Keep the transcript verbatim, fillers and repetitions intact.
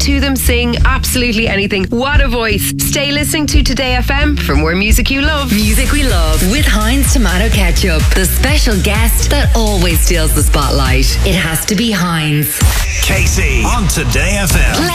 to them sing absolutely anything. What a voice. Stay listening to Today F M for more music you love. Music we love with Heinz Tomato Ketchup. The special guest that always steals the spotlight. It has to be Heinz. Casey on Today F M.